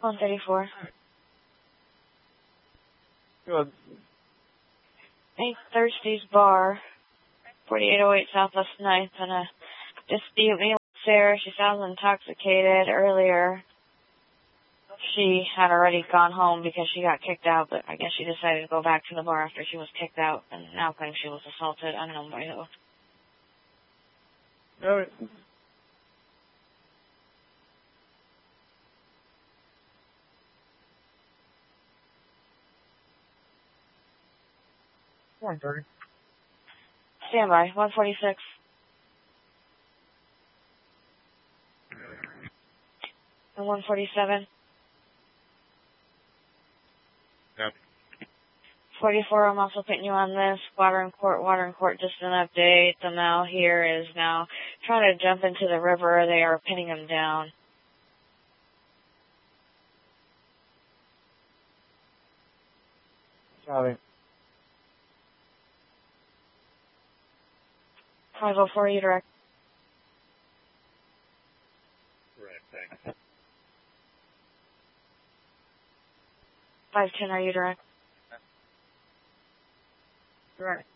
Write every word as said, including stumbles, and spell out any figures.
one thirty-four. Good. Ain't Thirsty's Bar, forty-eight oh eight Southwest ninth, and a dispute me with Sarah. She sounds intoxicated. Earlier, she had already gone home because she got kicked out, but I guess she decided to go back to the bar after she was kicked out, and now claims she was assaulted, unknown by who. All right. one thirty. Stand by, one forty-six. And one forty-seven. Yep. forty-four, I'm also putting you on this. Water and Court, Water and Court, just an update. The male here is now trying to jump into the river. They are pinning him down. Sorry. five oh four, you direct. Right, thanks. five ten, are you direct? Direct.